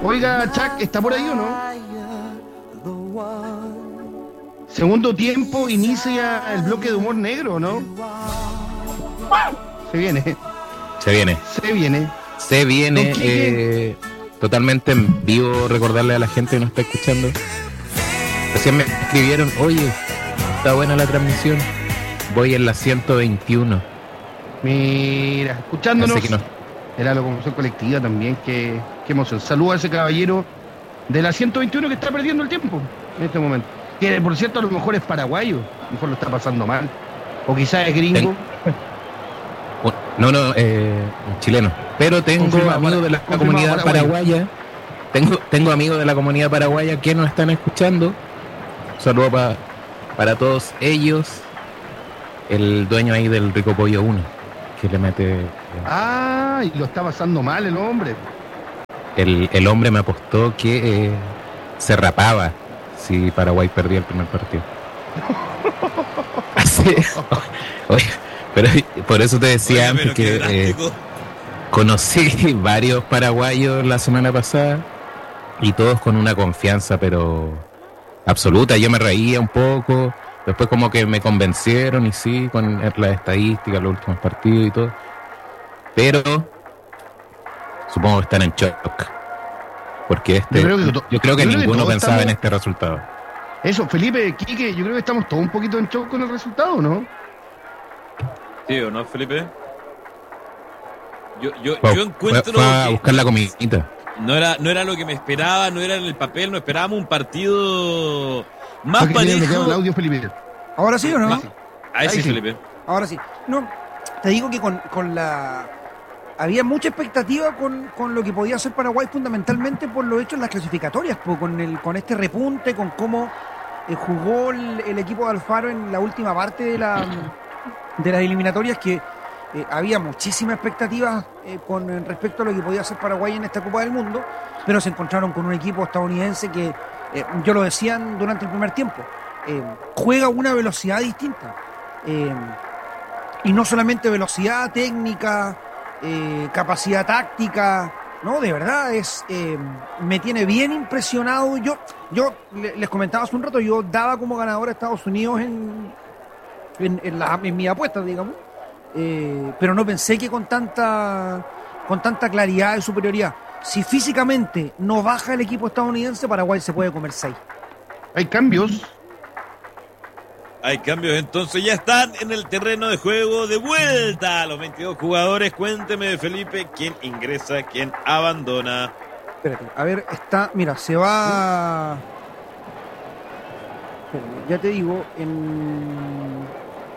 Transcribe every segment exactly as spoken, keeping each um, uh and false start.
Oiga, Chuck, ¿está por ahí o no? Segundo tiempo, inicia el bloque de humor negro, ¿no? Se viene. Se viene. Se viene. Se viene. Eh, totalmente en vivo, recordarle a la gente que nos está escuchando. Recién me escribieron, oye, está buena la transmisión. Voy en la ciento veintiuno. Mira, escuchándonos. Que no. Era la locomoción colectiva también, qué, qué emoción. Saluda a ese caballero de la ciento veintiuno que está perdiendo el tiempo en este momento. Que por cierto a lo mejor es paraguayo, a lo mejor lo está pasando mal. O quizás es gringo. Ten... No, no, eh, chileno. Pero tengo Confirmado, amigos de la comunidad paraguaya. Tengo, tengo amigos de la comunidad paraguaya que nos están escuchando. Saludos pa, para todos ellos. El dueño ahí del Rico Pollo uno, que le mete... Eh, ah, y lo está pasando mal el hombre. El, el hombre me apostó que eh, se rapaba si Paraguay perdía el primer partido. Así, oye, pero por eso te decía Oye, antes que eh, conocí varios paraguayos la semana pasada y todos con una confianza pero absoluta. Yo me reía un poco, después como que me convencieron y sí, con las estadísticas, los últimos partidos y todo, pero supongo que están en shock porque este yo creo que, to- yo creo que yo ninguno creo que pensaba estamos... en este resultado. Eso, Felipe, Quique, yo creo que estamos todos un poquito en shock con el resultado, ¿no? Sí, ¿o no, Felipe? Yo, yo, fue, yo encuentro fue a buscar la comidita. No era, no era lo que me esperaba, no era en el papel, no esperábamos un partido más parejo. El audio, Felipe. ¿Ahora sí o no? Ahí sí, Ahí sí, sí. Felipe. Ahora sí. No, te digo que con, con la... Había mucha expectativa con, con lo que podía hacer Paraguay, fundamentalmente por lo hecho en las clasificatorias, pues, con, el, con este repunte, con cómo eh, jugó el, el equipo de Alfaro en la última parte de, la, de las eliminatorias, que eh, había muchísimas expectativas eh, con respecto a lo que podía hacer Paraguay en esta Copa del Mundo, pero se encontraron con un equipo estadounidense que, eh, yo lo decían durante el primer tiempo, eh, juega a una velocidad distinta. Eh, y no solamente velocidad, técnica... Eh, capacidad táctica, no, de verdad es eh, me tiene bien impresionado. Yo, yo les comentaba hace un rato, yo daba como ganador a Estados Unidos en en, en, la, en mi apuesta, digamos, eh, pero no pensé que con tanta con tanta claridad y superioridad. Si físicamente no baja el equipo estadounidense, Paraguay se puede comer seis. Hay cambios. Hay cambios, entonces ya están en el terreno de juego de vuelta los veintidós jugadores. Cuénteme, Felipe, quién ingresa, quién abandona. Espérate, a ver, está, mira, se va... Espérate, ya te digo, en...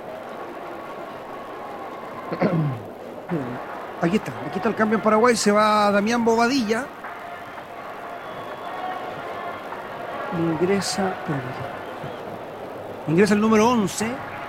Aquí está, aquí está el cambio en Paraguay, se va Damián Bobadilla. Ingresa... Espérate. Ingresa el número once.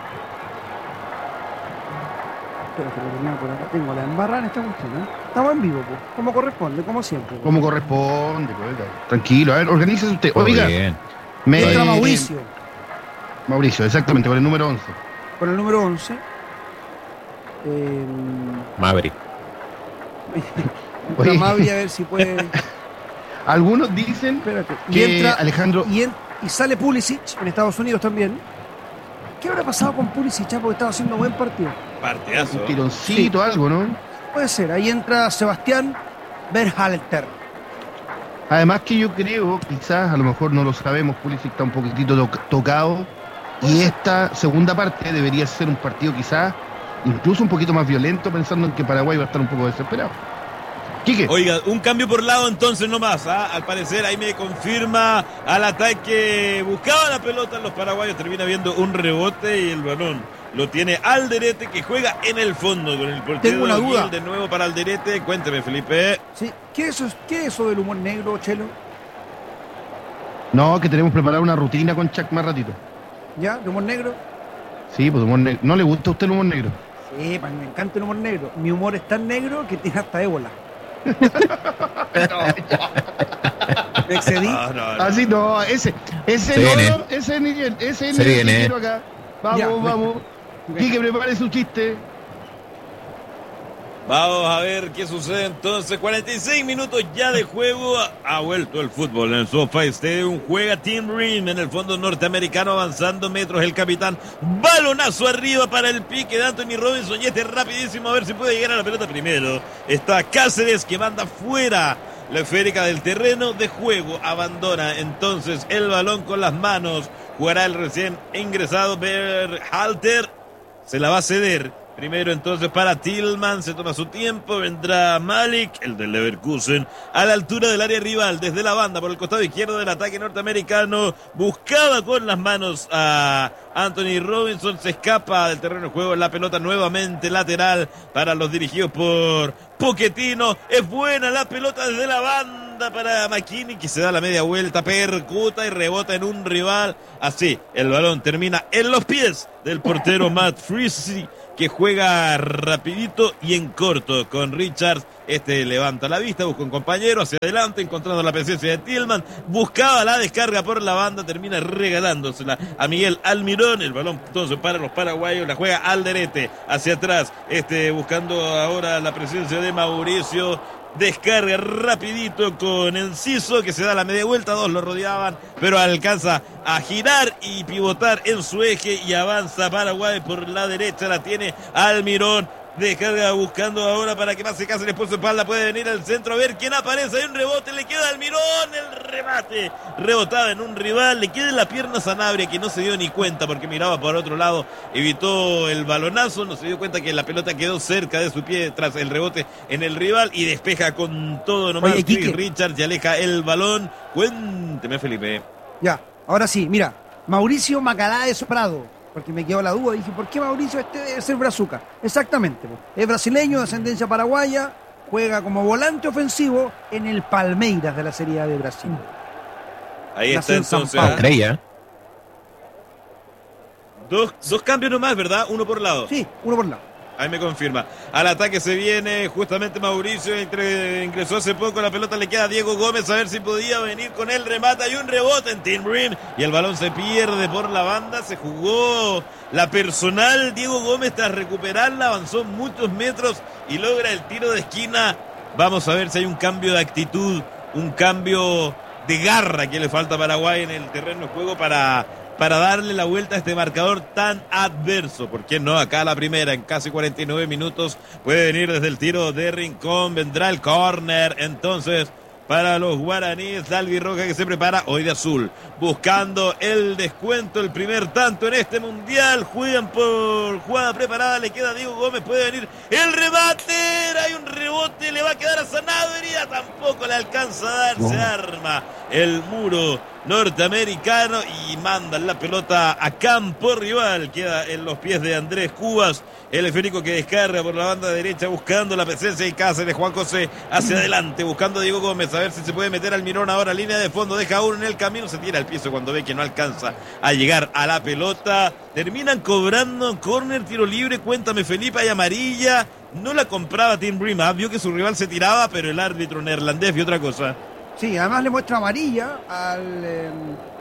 Espera, que lo tenía por acá. Tengo la embarrada en esta cuestión, ¿eh? Estamos en vivo, pues, como corresponde, como siempre. Pues. Como corresponde, pues. Tranquilo, a ver, organícese usted. Oiga, bien. Me... Entra Mauricio. Mauricio, exactamente, con el número once. Con el número once. Eh... Mavri. Entra Mavri a ver si puede... Algunos dicen Espérate. que y entra, Alejandro... Y, en... y sale Pulisic en Estados Unidos también. ¿Qué habrá pasado con Pulisic? Porque estaba haciendo buen partido. Partidazo. Un tironcito, sí. Algo, ¿no? Puede ser. Ahí entra Sebastián Berhalter. Además que yo creo, quizás, a lo mejor no lo sabemos, Pulisic está un poquitito to- tocado. Y esta segunda parte debería ser un partido quizás incluso un poquito más violento, pensando en que Paraguay va a estar un poco desesperado. Quique. Oiga, un cambio por lado entonces nomás, ¿ah? Al parecer ahí me confirma al ataque, buscaba la pelota en los paraguayos, termina viendo un rebote y el balón lo tiene Alderete, que juega en el fondo con el portero. Tengo una duda. De nuevo para Alderete, cuénteme, Felipe. Sí. ¿Qué es eso, qué es eso del humor negro, Chelo? No, que tenemos preparada una rutina con Chuck más ratito. ¿Ya? ¿De humor negro? Sí, pues humor negro. ¿No le gusta a usted el humor negro? Sí, me encanta el humor negro. Mi humor es tan negro que tiene hasta ébola. ¿Me excedí? No, no, no. Así no, ese, ese Se no, viene. no, ese es Miguel, ese es Se Miguel viene. que quiero acá. Vamos, Ya, vamos. bueno. Quique, prepare su chiste. Vamos a ver qué sucede entonces. cuarenta y seis minutos ya de juego. Ha vuelto el fútbol en el SoFi Stadium. Juega Tim Ream en el fondo norteamericano, avanzando metros el capitán. Balonazo arriba para el pique de Anthony Robinson. Y este rapidísimo, a ver si puede llegar a la pelota primero. Está Cáceres, que manda fuera la esférica del terreno de juego. Abandona entonces el balón con las manos. Jugará el recién ingresado Berhalter. Se la va a ceder. Primero entonces para Tillman, se toma su tiempo, vendrá Malik, el del Leverkusen, a la altura del área rival, desde la banda, por el costado izquierdo del ataque norteamericano, buscaba con las manos a Anthony Robinson, se escapa del terreno de juego, la pelota nuevamente lateral para los dirigidos por Pochettino, es buena la pelota desde la banda para McKinney, que se da la media vuelta, percuta y rebota en un rival, así el balón termina en los pies del portero Matt Freese, que juega rapidito y en corto con Richards. Este levanta la vista, busca un compañero hacia adelante, encontrando la presencia de Tillman. Buscaba la descarga por la banda, termina regalándosela a Miguel Almirón. El balón entonces para los paraguayos, la juega Alderete hacia atrás. Este buscando ahora la presencia de Mauricio. Descarga rapidito con Enciso, que se da la media vuelta, dos lo rodeaban, pero alcanza a girar y pivotar en su eje y avanza Paraguay por la derecha, la tiene Almirón. Descarga buscando ahora para que pase Cáceres por su espalda, puede venir al centro, a ver quién aparece, hay un rebote, le queda Almirón, el remate, rebotaba en un rival, le queda en la pierna Sanabria, que no se dio ni cuenta porque miraba por otro lado, evitó el balonazo, no se dio cuenta que la pelota quedó cerca de su pie tras el rebote en el rival y despeja con todo nomás. Oye, Chris Richards y aleja el balón. Cuénteme, Felipe. Ya, ahora sí, mira, Mauricio Macalá de Prado. Porque me quedó la duda, dije, ¿por qué Mauricio este debe ser Brazuca? Exactamente, es brasileño, de ascendencia paraguaya, juega como volante ofensivo en el Palmeiras de la Serie A de Brasil. Ahí Nació está en São entonces. Paulo. Estrella. Dos, dos cambios nomás, ¿verdad? Uno por lado. Sí, uno por lado. Ahí me confirma. Al ataque se viene justamente Mauricio. Entre, ingresó hace poco. La pelota le queda a Diego Gómez. A ver si podía venir con él. Remata y un rebote en Tim Ream. Y el balón se pierde por la banda. Se jugó la personal. Diego Gómez, tras recuperarla, avanzó muchos metros y logra el tiro de esquina. Vamos a ver si hay un cambio de actitud. Un cambio de garra que le falta a Paraguay en el terreno de juego para... para darle la vuelta a este marcador tan adverso. ¿Por qué no? Acá la primera, en casi cuarenta y nueve minutos, puede venir desde el tiro de rincón, vendrá el córner, entonces, para los guaraníes, Dalvi Roja, que se prepara hoy de azul, buscando el descuento, el primer tanto en este mundial, juegan por jugada preparada, le queda a Diego Gómez, puede venir el remate, hay un rebote, le va a quedar a Sanabria, tampoco le alcanza a dar, se arma el muro norteamericano y mandan la pelota a campo rival, queda en los pies de Andrés Cubas, el esférico que descarga por la banda derecha buscando la presencia y Cáceres, Juan José hacia adelante buscando a Diego Gómez, a ver si se puede meter Almirón ahora, línea de fondo, deja uno en el camino, se tira al piso cuando ve que no alcanza a llegar a la pelota, terminan cobrando córner, tiro libre, cuéntame Felipe, hay amarilla, no la compraba Tim Ream, ¿ah? Vio que su rival se tiraba, pero el árbitro neerlandés vio otra cosa. Sí, además le muestra amarilla al, eh,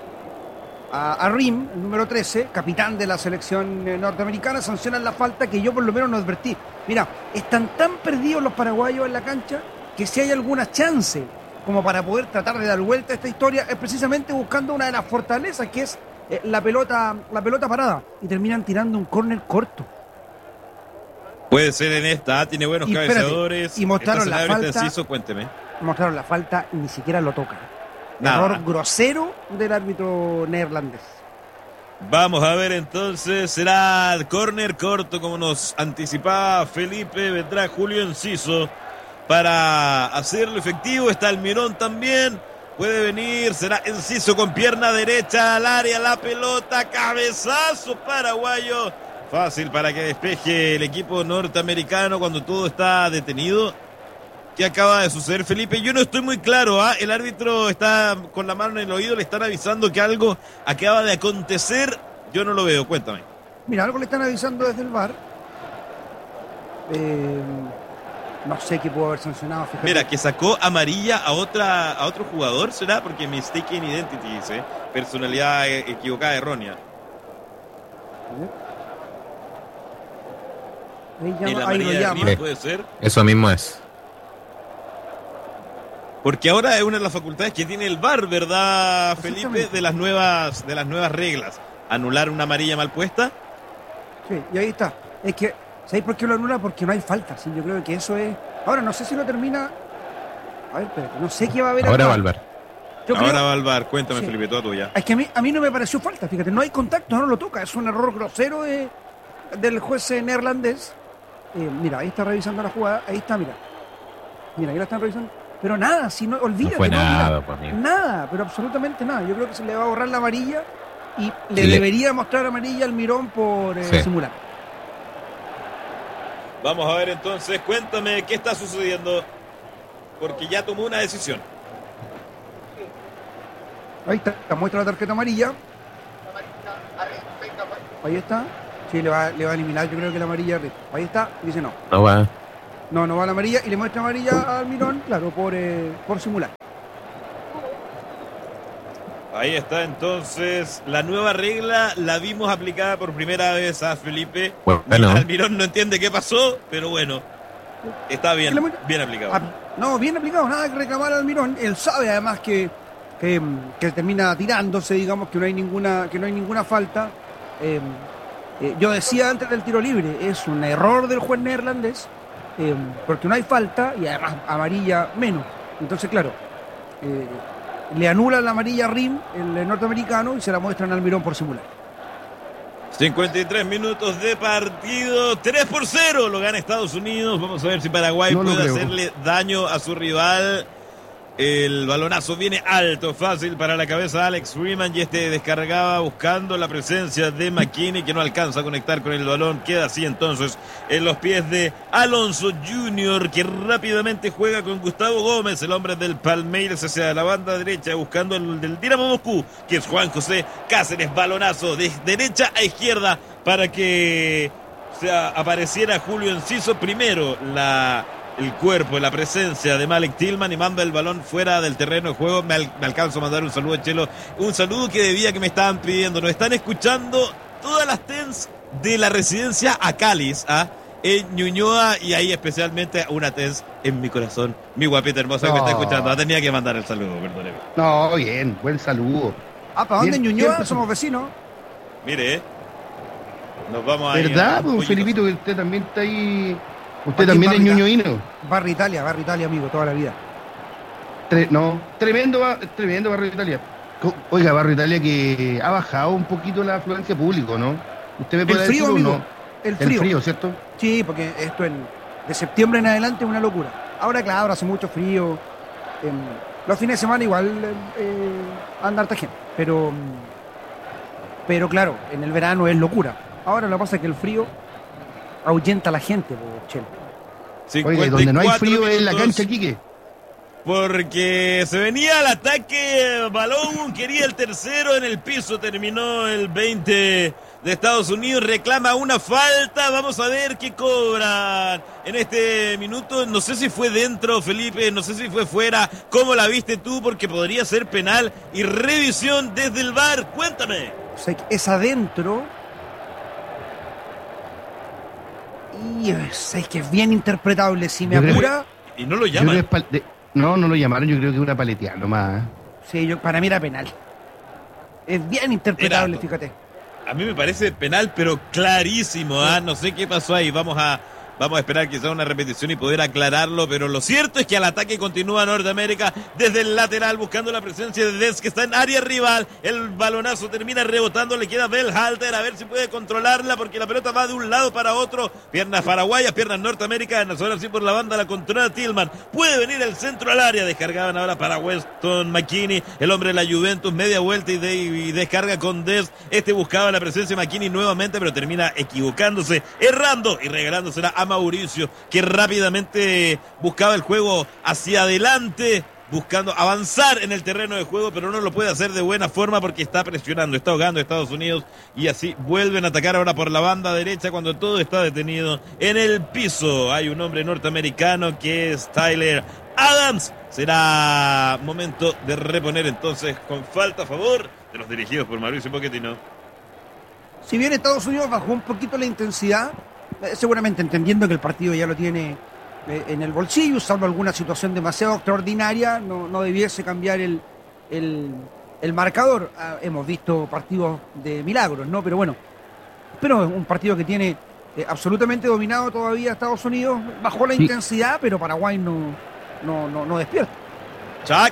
a, a Rim, el número trece, capitán de la selección eh, norteamericana, sancionan la falta que yo por lo menos no advertí. Mira, están tan perdidos los paraguayos en la cancha que si hay alguna chance como para poder tratar de dar vuelta a esta historia es precisamente buscando una de las fortalezas que es eh, la pelota la pelota parada y terminan tirando un córner corto. Puede ser en esta, tiene buenos Y espérate, cabeceadores. y mostraron Esta la Sanabria falta. Enciso, cuénteme. Mostraron la falta y ni siquiera lo tocan. Nada. Error grosero del árbitro neerlandés. Vamos a ver entonces, será córner corto como nos anticipaba Felipe, vendrá Julio Enciso para hacerlo efectivo, está Almirón también, puede venir, será Enciso con pierna derecha al área, la pelota, cabezazo paraguayo, fácil para que despeje el equipo norteamericano cuando todo está detenido. ¿Qué acaba de suceder, Felipe? Yo no estoy muy claro, ¿ah? El árbitro está con la mano en el oído, le están avisando que algo acaba de acontecer. Yo no lo veo, cuéntame. Mira, algo le están avisando desde el V A R. Eh, no sé qué pudo haber sancionado. Fíjate. Mira, que sacó amarilla a otra a otro jugador, ¿será? Porque mistaken identity dice, personalidad equivocada, errónea. Ahí, Y llama, la ahí lo amarilla de llama. Rim puede ser. Eso mismo es. Porque ahora es una de las facultades que tiene el V A R, ¿verdad, Felipe? Exactamente. De las nuevas, de las nuevas reglas. Anular una amarilla mal puesta. Sí, y ahí está. Es que, ¿sabéis por qué lo anula? Porque no hay falta. Sí, yo creo que eso es. Ahora, no sé si lo termina. A ver, espérate, no sé qué va a haber Ahora acá. va al V A R. Yo Ahora creo- va al V A R. Cuéntame, Sí. Felipe, toda tuya. Es que a mí, a mí no me pareció falta, fíjate, no hay contacto, no lo toca, es un error grosero de- del juez eh, neerlandés. Eh, mira, ahí está revisando la jugada, ahí está, mira. Mira, ahí la están revisando. Pero nada, si no, olvídate. No fue no, mira, nada, pues, amigo. nada, pero absolutamente nada. Yo creo que se le va a borrar la amarilla y le Y le- debería mostrar amarilla al Mirón por eh, Sí. simular. Vamos a ver entonces, cuéntame qué está sucediendo. Porque ya tomó una decisión. Ahí está, muestra la tarjeta amarilla. Ahí está. Sí, le va, le va a eliminar, yo creo que la amarilla arriba. Ahí está, dice no. No va. No, no va la amarilla y le muestra amarilla al Mirón, claro, por, eh, por simular. Ahí está entonces la nueva regla, la vimos aplicada por primera vez a Felipe. Bueno. Almirón no entiende qué pasó, pero bueno, está bien, Le mu- bien aplicado. Ah, no, bien aplicado, nada que reclamar al Mirón. Él sabe además que, que, que termina tirándose, digamos, que no hay ninguna, que no hay ninguna falta. Eh, eh, yo decía antes del tiro libre, es un error del juez neerlandés, eh, porque no hay falta y además amarilla menos. Entonces, claro, eh, le anulan la amarilla a Rim, el norteamericano, y se la muestran al Mirón por simular. cincuenta y tres minutos de partido, tres por cero lo gana Estados Unidos. Vamos a ver si Paraguay No lo puede creo. hacerle daño a su rival. El balonazo viene alto, fácil para la cabeza de Alex Freeman y este descargaba buscando la presencia de McKinney que no alcanza a conectar con el balón. Queda así entonces en los pies de Alonso junior que rápidamente juega con Gustavo Gómez, el hombre del Palmeiras hacia la banda derecha buscando el del Dinamo Moscú, que es Juan José Cáceres. Balonazo de derecha a izquierda para que o sea, apareciera Julio Enciso. Primero la... el cuerpo, la presencia de Malik Tillman y manda el balón fuera del terreno de juego. Me, al, me alcanzo a mandar un saludo a Chelo, un saludo que debía que me estaban pidiendo. Nos están escuchando todas las T E N S de la residencia a Cáliz, ¿ah? En Ñuñoa, y ahí especialmente una T E N S en mi corazón. Mi guapita hermosa que me está No. escuchando. Ah, tenía que mandar el saludo, perdóneme. No, bien, buen saludo. Ah, ¿para dónde en Bien, Ñuñoa? bien, Somos vecinos. Mire, eh. Nos vamos a ir ¿Verdad, a- pues, Oye, Felipito, que usted también está ahí? Usted Aquí también es en Barrita. ñoñoíno. Barrio Italia, Barrio Italia, amigo, toda la vida. Tre- no, tremendo, ba- tremendo Barrio Italia. Co- Oiga, Barrio Italia que ha bajado un poquito la afluencia público, ¿no? ¿Usted me El puede frío, decir o amigo. no? El El frío. frío, ¿cierto? Sí, porque esto en, de septiembre en adelante es una locura. Ahora, claro, ahora hace mucho frío. em, los fines de semana igual eh, eh, anda harta gente. Pero, mm, pero claro, en el verano es locura. Ahora lo que pasa es que el frío ahuyenta a la gente, po, Chelo. Oye, donde no hay cincuenta y cuatro frío es en la minutos. cancha, Quique. Porque se venía al ataque, Balón quería el tercero en el piso, terminó el veinte de Estados Unidos, reclama una falta, vamos a ver qué cobran en este minuto, no sé si fue dentro, Felipe, no sé si fue fuera, ¿cómo la viste tú? Porque podría ser penal y revisión desde el V A R, cuéntame. O sea, es adentro. Y es, es que es bien interpretable. Si me Yo creo- apura, Y no lo Yo creo que llaman. es pal- de- No, no lo llamaron, yo creo que es una paleteada nomás. ¿eh? sí, yo, para mí era penal. Es bien interpretable, Era- fíjate. A mí me parece penal, pero clarísimo, ¿ah? No sé qué pasó ahí. Vamos a, vamos a esperar quizá una repetición y poder aclararlo, pero lo cierto es que al ataque continúa Norteamérica desde el lateral buscando la presencia de Des, que está en área rival. El balonazo termina rebotando, le queda Bellhalter a ver si puede controlarla porque la pelota va de un lado para otro. Piernas paraguayas, piernas norteamericanas. Ahora sí por la banda la controla Tillman. Puede venir el centro al área. Descargaban ahora para Weston McKinney, el hombre de la Juventus. Media vuelta y, de, y descarga con Des. Este buscaba la presencia de McKinney nuevamente, pero termina equivocándose, errando y regalándosela a Mauricio, que rápidamente buscaba el juego hacia adelante, buscando avanzar en el terreno de juego, pero no lo puede hacer de buena forma porque está presionando, está ahogando a Estados Unidos y así vuelven a atacar ahora por la banda derecha cuando todo está detenido en el piso. Hay un hombre norteamericano que es Tyler Adams. Será momento de reponer entonces con falta a favor de los dirigidos por Mauricio Pochettino. Si bien Estados Unidos bajó un poquito la intensidad, eh, seguramente entendiendo que el partido ya lo tiene eh, en el bolsillo, salvo alguna situación demasiado extraordinaria, no, no debiese cambiar el, el, el marcador. Ah, hemos visto partidos de milagros, ¿no? Pero bueno, pero es un partido que tiene eh, absolutamente dominado todavía Estados Unidos, bajó la Sí. intensidad, pero Paraguay no, no, no, no despierta. Chuck.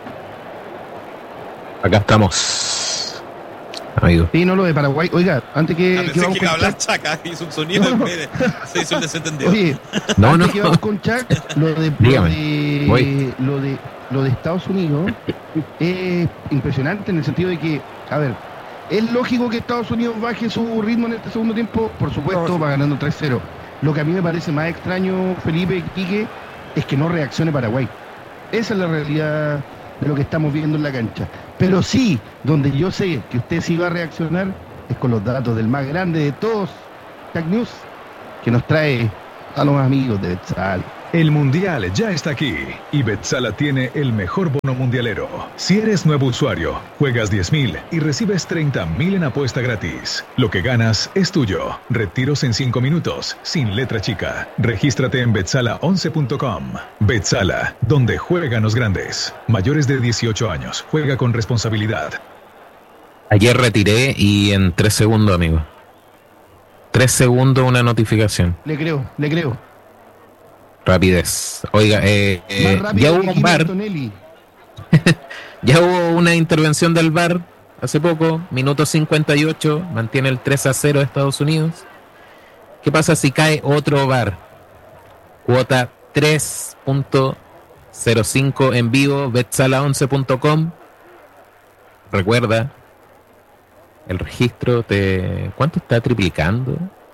Acá estamos, amigo. Sí, no lo de Paraguay. Oiga, antes que, Ah, que pensé vamos que iba a con hablar Chuck, Chuck, ah, hizo un sonido No, no. y me- se hizo el desentendido. oye, No, antes no. que vamos con Chuck, lo de, lo Dígame, de, voy. lo de lo de Estados Unidos es impresionante en el sentido de que, a ver, es lógico que Estados Unidos baje su ritmo en este segundo tiempo, por supuesto, No, sí. va ganando tres cero. Lo que a mí me parece más extraño, Felipe y Quique, es que no reaccione Paraguay. Esa es la realidad de lo que estamos viendo en la cancha. Pero sí, donde yo sé que usted sí va a reaccionar es con los datos del más grande de todos, Tag News, que nos trae a los amigos de Betzal. El Mundial ya está aquí y Betzala tiene el mejor bono mundialero. Si eres nuevo usuario, juegas diez mil y recibes treinta mil en apuesta gratis. Lo que ganas es tuyo. Retiros en cinco minutos, sin letra chica. Regístrate en betzala once punto com. Betzala, donde juegan los grandes. Mayores de dieciocho años, juega con responsabilidad. Ayer retiré y en tres segundos, amigo. Tres segundos una notificación. Le creo, le creo. Rapidez. Oiga, eh, eh, Más rápido ya que hubo un Jimmy VAR. Antonelli. Ya hubo una intervención del VAR hace poco, minuto cincuenta y ocho, mantiene el tres a cero de Estados Unidos. ¿Qué pasa si cae otro VAR? Cuota tres punto cero cinco en vivo, betzala once punto com. Recuerda, el registro te... ¿Cuánto está triplicando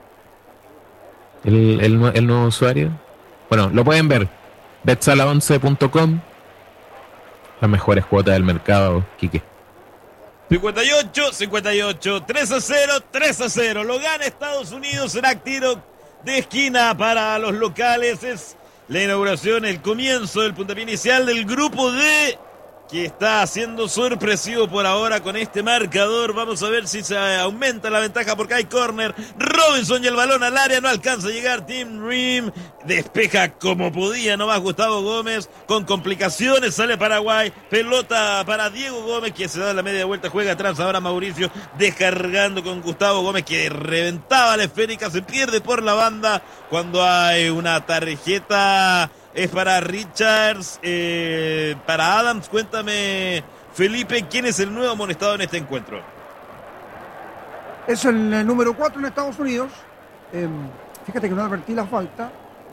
el, el, nue- el nuevo usuario? Bueno, lo pueden ver, betzala once punto com. Las mejores cuotas del mercado, Quique. cincuenta y ocho, cincuenta y ocho, tres a cero, tres a cero. Lo gana Estados Unidos, será tiro de esquina para los locales. Es la inauguración, el comienzo del puntapié inicial del grupo D, que está siendo sorpresivo por ahora con este marcador. Vamos a ver si se aumenta la ventaja porque hay córner. Robinson y el balón al área, no alcanza a llegar Tim Ream. Despeja como podía nomás Gustavo Gómez. Con complicaciones sale Paraguay. Pelota para Diego Gómez, que se da la media vuelta, juega atrás ahora Mauricio, descargando con Gustavo Gómez, que reventaba la esférica, se pierde por la banda cuando hay una tarjeta. Es para Richards, eh, para Adams. Cuéntame, Felipe, ¿quién es el nuevo amonestado en este encuentro? Es el, eh, número cuatro en Estados Unidos. Eh, fíjate que no advertí la falta.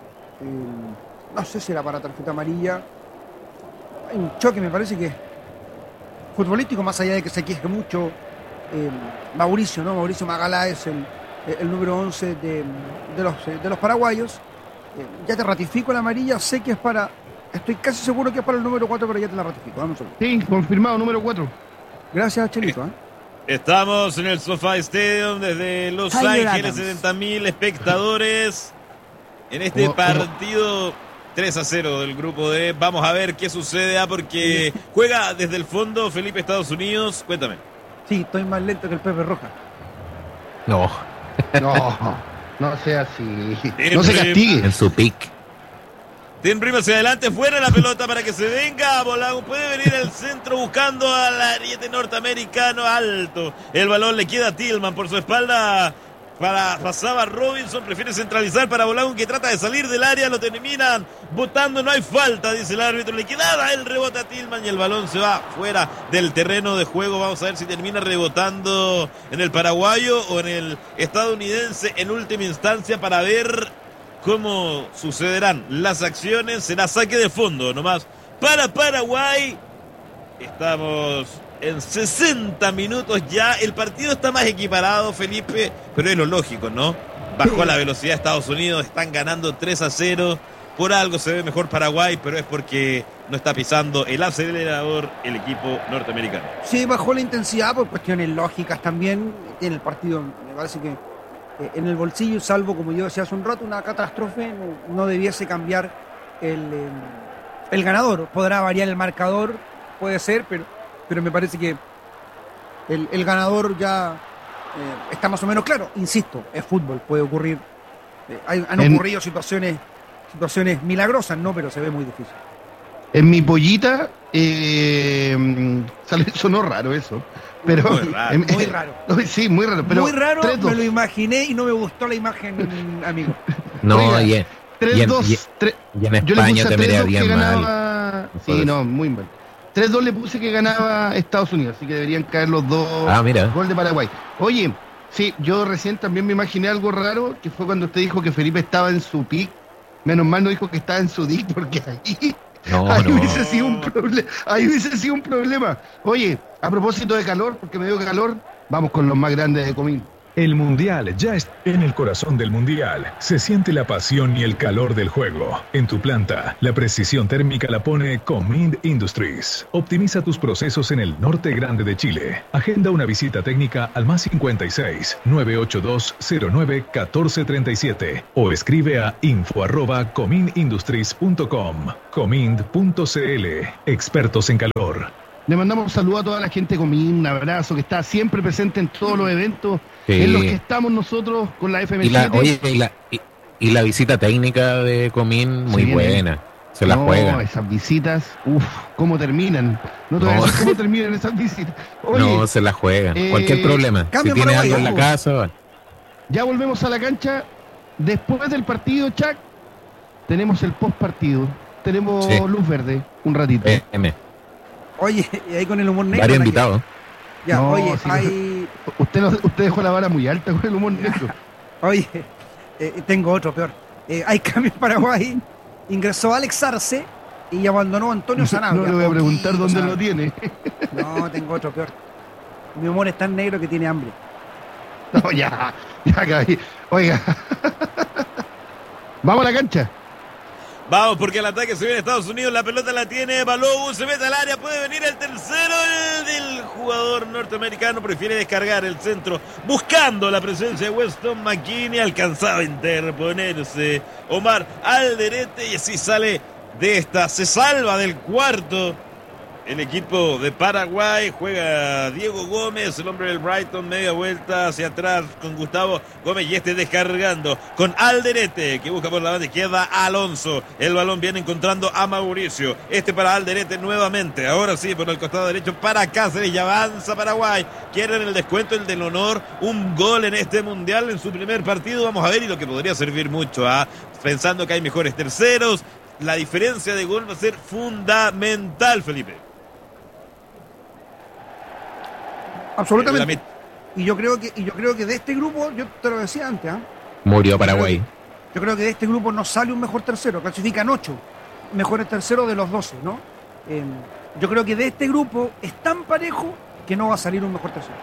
Eh, no sé si era para tarjeta amarilla. Hay un choque, me parece que futbolístico, más allá de que se queje mucho eh, Mauricio, ¿no? Mauricio Magalá es el, el número once de, de, los, de los paraguayos. Eh, ya te ratifico la amarilla, sé que es para... Estoy casi seguro que es para el número cuatro, pero ya te la ratifico. Vamos a ver. Sí, confirmado, número cuatro. Gracias, Chelito. ¿eh? Estamos en el SoFi Stadium desde Los Tyler Ángeles, Adams. setenta mil espectadores en este Como- como- partido tres a cero del grupo D. Vamos a ver qué sucede, ah, porque juega desde el fondo Felipe Estados Unidos. Cuéntame. Sí, estoy más lento que el Pepe Roja. No, No, no sea así. Tiene No se problema. castigue. en su pick. Tim Rim hacia adelante, fuera la pelota para que se venga. Bolago puede venir al centro buscando al ariete norteamericano alto. El balón le queda a Tillman por su espalda. Para, pasaba Robinson, prefiere centralizar para Bolago, que trata de salir del área. Lo terminan botando, no hay falta, dice el árbitro. Le quedaba el rebote a Tillman y el balón se va fuera del terreno de juego. Vamos a ver si termina rebotando en el paraguayo o en el estadounidense en última instancia, para ver cómo sucederán las acciones. Será saque de fondo nomás para Paraguay. Estamos en sesenta minutos ya. El partido está más equiparado, Felipe, pero es lo lógico, ¿no? Bajó la velocidad Estados Unidos, están ganando tres a cero. Por algo se ve mejor Paraguay, pero es porque no está pisando el acelerador el equipo norteamericano. Sí, bajó la intensidad por cuestiones lógicas también. Tiene el partido, me parece que eh, en el bolsillo, salvo, como yo decía hace un rato, una catástrofe, no, no debiese cambiar el, eh, el ganador. Podrá variar el marcador, puede ser, pero, pero me parece que el, el ganador ya eh, está más o menos claro. Insisto, es fútbol, puede ocurrir Eh, hay, han En- ocurrido situaciones, situaciones milagrosas, ¿no? Pero se ve muy difícil. En mi pollita, eh, sale- sonó raro eso. Pero, Muy raro, em- muy raro. Sí, muy raro. Pero muy raro, tres dos. me lo imaginé y no me gustó la imagen, amigo. No, Oiga, y en, tres y en- dos, y- tres- y en Yo le España puse a te tres dos miraría que mal. ganaba. por Sí, eso. no, muy mal. tres dos le puse que ganaba Estados Unidos, así que deberían caer los dos. Ah, mira. Gol de Paraguay. Oye, sí, yo recién también me imaginé algo raro, que fue cuando usted dijo que Felipe estaba en su pick. Menos mal no dijo que estaba en su dick, porque ahí, No, ahí no. hubiese sido un problema. Ahí hubiese sido un problema. Oye, a propósito de calor, porque me dio calor, vamos con los más grandes de Comín. El Mundial ya está en el corazón del Mundial. Se siente la pasión y el calor del juego. En tu planta, la precisión térmica la pone Comind Industries. Optimiza tus procesos en el norte grande de Chile. Agenda una visita técnica al más cincuenta y seis, nueve ocho dos, cero nueve, uno cuatro tres siete o escribe a info arroba comindindustries punto com. Comind punto cl. Expertos en calor. Le mandamos un saludo a toda la gente de Comín, un abrazo, que está siempre presente en todos los eventos Sí. en los que estamos nosotros con la F M Y la, siete. oye, y la, y, y la visita técnica de Comín, muy Se viene. buena. Se la No, juegan. esas visitas, uff, cómo terminan. No te voy a No. decir cómo terminan esas visitas. Oye, No, se la juegan. eh, Cualquier problema. Si cambio tiene Paraguay, algo en la ojo. casa, va. ya volvemos a la cancha. Después del partido, Chuck, tenemos el post partido. Tenemos Sí. luz verde, un ratito. P M. Oye, y ahí con el humor negro. Varios ¿para qué? invitados. Ya, No, oye, sí, hay. Usted, no- usted dejó la vara muy alta con el humor negro. Oye, eh, tengo otro peor. Eh, hay cambios en Paraguay. Ingresó Alex Arce y abandonó a Antonio Sanabria. No le voy a preguntar Poquito, dónde lo Sanabria. tiene. No, tengo otro peor. Mi humor es tan negro que tiene hambre. No, ya, ya caí. Oiga. Vamos a la cancha. Vamos, porque el ataque se viene a Estados Unidos, la pelota la tiene Balogun, se mete al área, puede venir el tercero, el del jugador norteamericano, prefiere descargar el centro, buscando la presencia de Weston McKinney, alcanzaba a interponerse Omar Alderete y así sale de esta, se salva del cuarto. El equipo de Paraguay juega Diego Gómez, el hombre del Brighton, media vuelta hacia atrás con Gustavo Gómez y este descargando con Alderete que busca por la banda izquierda a Alonso. El balón viene encontrando a Mauricio. Este para Alderete nuevamente. Ahora sí, por el costado derecho para Cáceres y avanza Paraguay. Quieren el descuento, el del honor. Un gol en este mundial en su primer partido. Vamos a ver y lo que podría servir mucho. ¿eh? Pensando que hay mejores terceros. La diferencia de gol va a ser fundamental, Felipe. Absolutamente. La Y yo creo que, y yo creo que de este grupo, yo te lo decía antes, ¿ah? Murió Paraguay. Yo creo que de este grupo no sale un mejor tercero, clasifican ocho mejores terceros de los doce, ¿no? Eh, yo creo que de este grupo es tan parejo que no va a salir un mejor tercero.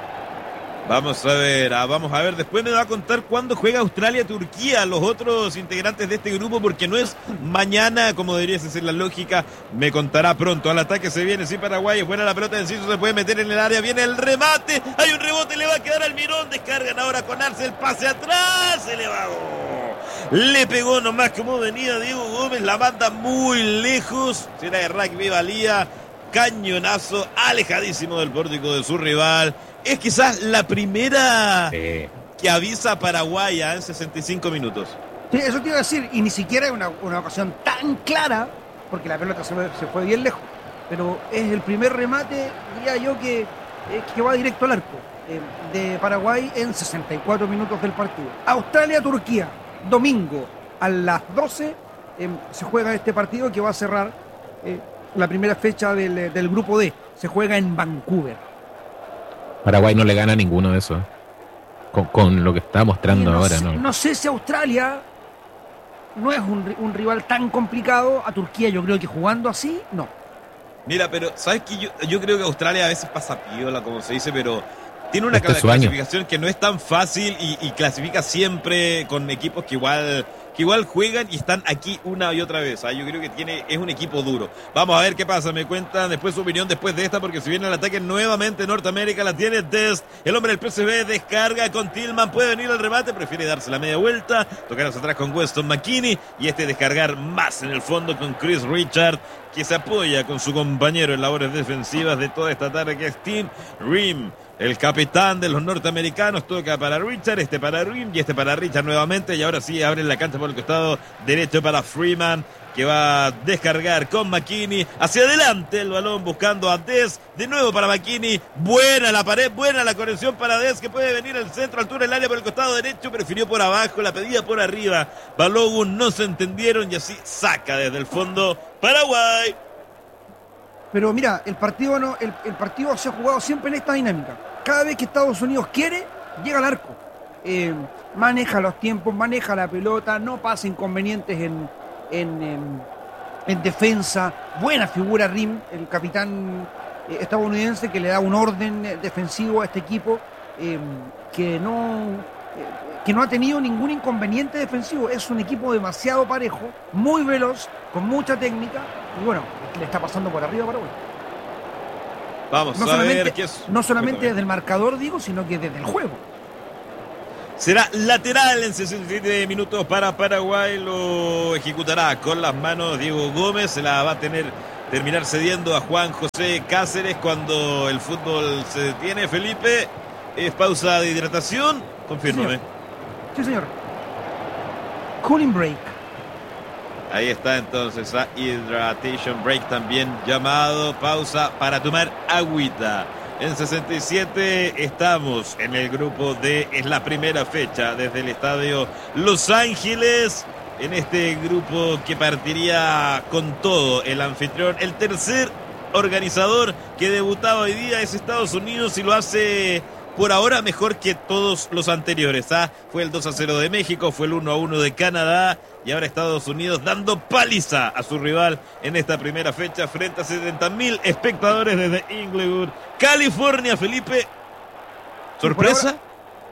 Vamos a ver, ah, vamos a ver, después me va a contar cuándo juega Australia-Turquía, los otros integrantes de este grupo, porque no es mañana, como debería ser la lógica, me contará pronto. Al ataque se viene, sí, Paraguay, es buena la pelota de Enciso, se puede meter en el área, viene el remate, hay un rebote, le va a quedar al Mirón, descargan ahora con Arce, el pase atrás, se le va, oh. Le pegó nomás como venía Diego Gómez, la manda muy lejos, si era de rugby valía, cañonazo, alejadísimo del pórtico de su rival. Es quizás la primera Sí. que avisa a Paraguay ¿eh? en sesenta y cinco minutos. Sí, eso te iba a decir, y ni siquiera es una, una ocasión tan clara, porque la pelota se, se fue bien lejos, pero es el primer remate, diría yo, que, eh, que va directo al arco eh, de Paraguay en sesenta y cuatro minutos del partido. Australia-Turquía, domingo a las doce eh, se juega este partido que va a cerrar eh, la primera fecha del, del grupo D. Se juega en Vancouver. Paraguay no le gana a ninguno de esos. Con, con lo que está mostrando Y no ahora, sé, ¿no? no sé si Australia no es un, ri- un rival tan complicado. A Turquía yo creo que jugando así, no. Mira, pero ¿sabes qué? Yo, yo creo que Australia a veces pasa piola, como se dice, pero tiene una Este es su año. clasificación que no es tan fácil y, y clasifica siempre con equipos que igual que igual juegan y están aquí una y otra vez. ¿ah? Yo creo que tiene es un equipo duro. Vamos a ver qué pasa. Me cuentan después su opinión después de esta, porque si viene el ataque nuevamente Norteamérica, la tiene Dest. El hombre del P S V descarga con Tillman. Puede venir al remate, prefiere darse la media vuelta. Tocar hacia atrás con Weston McKinney. Y este descargar más en el fondo con Chris Richard, que se apoya con su compañero en labores defensivas de toda esta tarde, que es Tim Rim. El capitán de los norteamericanos toca para Richard, este para Rim y este para Richard nuevamente. Y ahora sí abren la cancha por el costado derecho para Freeman, que va a descargar con McKinney. Hacia adelante el balón buscando a Dez. De nuevo para McKinney. Buena la pared, buena la conexión para Dez, que puede venir al centro, altura del área por el costado derecho. Prefirió por abajo, la pedía por arriba. Balogun no se entendieron y así saca desde el fondo Paraguay. Pero mira, el partido no, el, el partido se ha jugado siempre en esta dinámica. Cada vez que Estados Unidos quiere, llega al arco. Eh, maneja los tiempos, maneja la pelota, no pasa inconvenientes en, en, en, en defensa. Buena figura Rim, el capitán eh, estadounidense, que le da un orden defensivo a este equipo eh, que no... Eh, que no ha tenido ningún inconveniente defensivo. Es un equipo demasiado parejo, muy veloz, con mucha técnica, y bueno, le está pasando por arriba a Paraguay. Vamos no a ver solamente, qué es. No solamente desde el marcador, digo, sino que desde el juego. Será lateral en sesenta y siete minutos para Paraguay. Lo ejecutará con las manos Diego Gómez. Se la va a tener terminar cediendo a Juan José Cáceres cuando el fútbol se detiene. Felipe, es pausa de hidratación. Confírmame. Sí, señor. Cooling break. Ahí está entonces a Hydration Break también llamado. Pausa para tomar agüita. En sesenta y siete estamos en el grupo D. Es la primera fecha desde el estadio Los Ángeles. En este grupo que partiría con todo el anfitrión. El tercer organizador que debutaba hoy día es Estados Unidos y lo hace... por ahora mejor que todos los anteriores. ¿ah? Fue el dos a cero de México, fue el uno a uno de Canadá y ahora Estados Unidos dando paliza a su rival en esta primera fecha frente a setenta mil espectadores desde Inglewood, California. Felipe, ¿sorpresa? Ahora,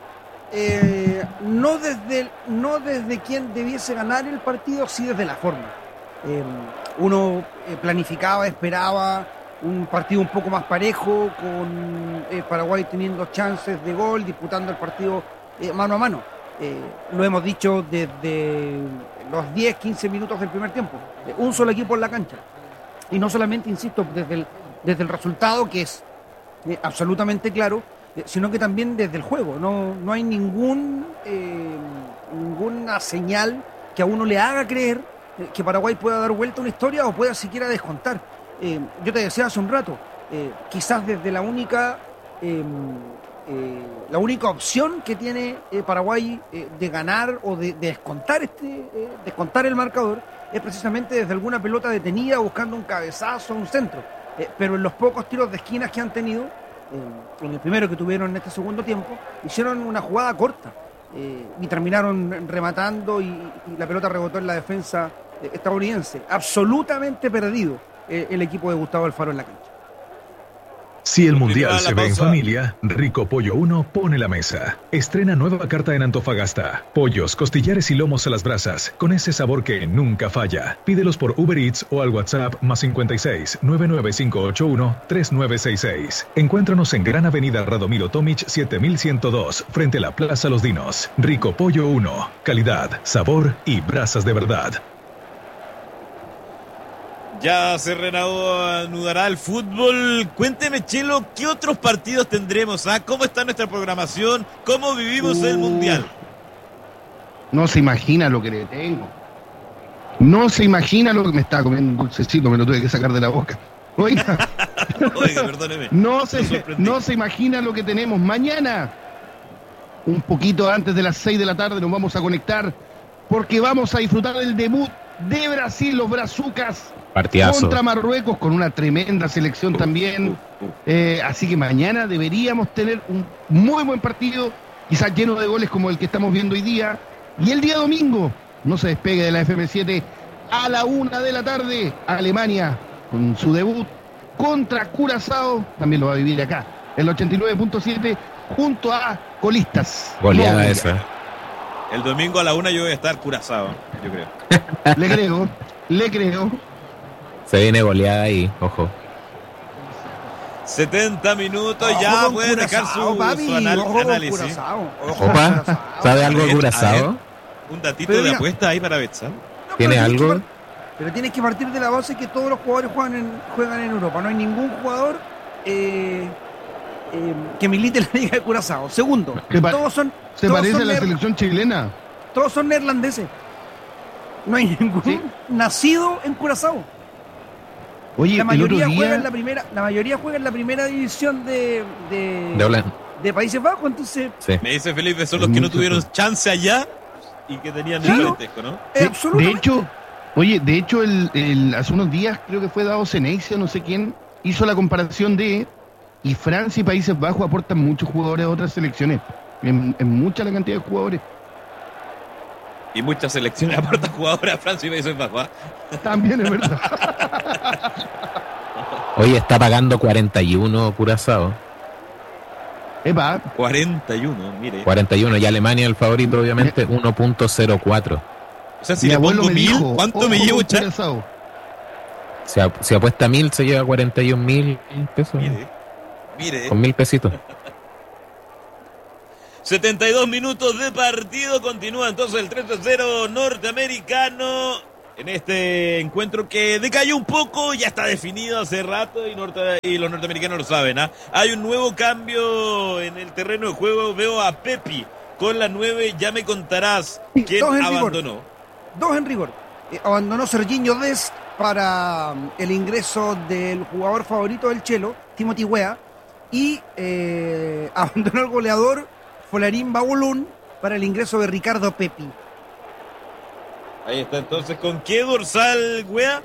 eh, no, desde, no desde quien debiese ganar el partido, sí desde la forma. Eh, uno eh, planificaba, esperaba un partido un poco más parejo, con eh, Paraguay teniendo chances de gol, disputando el partido eh, mano a mano. Eh, lo hemos dicho desde los diez, quince minutos del primer tiempo. Eh, un solo equipo en la cancha. Y no solamente, insisto, desde el, desde el resultado, que es eh, absolutamente claro, eh, sino que también desde el juego. No, no hay ningún, eh, ninguna señal que a uno le haga creer eh, que Paraguay pueda dar vuelta a una historia o pueda siquiera descontar. Eh, yo te decía hace un rato, eh, quizás desde la única eh, eh, la única opción que tiene eh, Paraguay eh, de ganar o de, de descontar este eh, descontar el marcador es precisamente desde alguna pelota detenida buscando un cabezazo, un centro, eh, pero en los pocos tiros de esquinas que han tenido, eh, en el primero que tuvieron en este segundo tiempo, hicieron una jugada corta eh, y terminaron rematando y, y la pelota rebotó en la defensa eh, estadounidense. Absolutamente perdido el equipo de Gustavo Alfaro en la cancha. Si el mundial se ve en familia, Rico Pollo uno pone la mesa. Estrena nueva carta en Antofagasta. Pollos, costillares y lomos a las brasas, con ese sabor que nunca falla. Pídelos por Uber Eats o al WhatsApp más cincuenta y seis, nueve nueve cinco ocho uno, tres nueve seis seis. Encuéntranos en Gran Avenida Radomiro Tomic siete mil ciento dos, frente a la Plaza Los Dinos. Rico Pollo uno. Calidad, sabor y brasas de verdad. Ya se reanudará el fútbol. Cuénteme, Chelo, ¿qué otros partidos tendremos? ¿Ah? ¿Cómo está nuestra programación? ¿Cómo vivimos uh, el Mundial? No se imagina lo que le tengo. No se imagina lo que me está comiendo un dulcecito, me lo tuve que sacar de la boca. Oiga, Oiga perdóneme. No se, no se imagina lo que tenemos. Mañana, un poquito antes de las seis de la tarde, nos vamos a conectar porque vamos a disfrutar del debut de Brasil, los brazucas. Partidazo. Contra Marruecos, con una tremenda selección también. Eh, así que mañana deberíamos tener un muy buen partido, quizás lleno de goles como el que estamos viendo hoy día. Y el día domingo, no se despegue de la F M siete, a la una de la tarde, Alemania, con su debut contra Curazao, también lo va a vivir acá, el ochenta y nueve punto siete, junto a colistas. Goleada esa. El domingo a la una yo voy a estar Curazao, yo creo. Le creo, le creo. Se viene goleada ahí, ojo. setenta minutos, ojo, ya pueden dejar su, papi, su anal, ojo análisis. Opa, ¿sabe algo de Curazao? Un datito pero de mira, apuesta ahí para Betsa. No, ¿Tiene algo? Que, pero tienes que partir de la base que todos los jugadores juegan en, juegan en Europa. No hay ningún jugador eh, eh, que milite en la Liga de Curazao. Segundo, ¿Te pa- todos son, Se todos parece son a la neer- selección chilena. todos son neerlandeses. No hay ningún Sí. nacido en Curazao. Oye, La el mayoría otro juega en día, la primera, la mayoría juega en la primera división de, de, De Holanda. de Países Bajos, entonces Sí. Me dice Felipe, son los que no Mucho tuvieron tiempo. chance allá y que tenían Claro. el parentesco, ¿no? eh, de, absolutamente. de hecho, oye, de hecho, el, el- hace unos días creo que fue dado Ceneice, no sé quién, hizo la comparación de, y Francia y Países Bajos aportan muchos jugadores a otras selecciones. En, en mucha la cantidad de jugadores. Y muchas selecciones aportan jugadores a Francia y Países Bajos. ¿ah? También es verdad. Hoy está pagando cuarenta y uno Curazao. Epa, cuarenta y uno, mire. cuarenta y uno. Y Alemania el favorito, obviamente, uno punto cero cuatro. O sea, si mi le abuelo pongo me mil, dijo, ¿cuánto ojo me llevo, con Char? Curazao. Si, ap- si apuesta mil, se lleva cuarenta y un mil pesos. Mire, mire. Con mil pesitos. setenta y dos minutos de partido. Continúa entonces el tres a cero norteamericano en este encuentro que decayó un poco. Ya está definido hace rato y, norte, y los norteamericanos lo saben. ¿ah? Hay un nuevo cambio en el terreno de juego. Veo a Pepi con la nueve. Ya me contarás Sí, quién dos en rigor. abandonó. Dos en rigor. Eh, abandonó Serginho Dest para um, el ingreso del jugador favorito del Chelo, Timothy Weah, y eh, abandonó el goleador Folarín Baulún para el ingreso de Ricardo Pepi. Ahí está entonces. ¿Con qué dorsal, wea?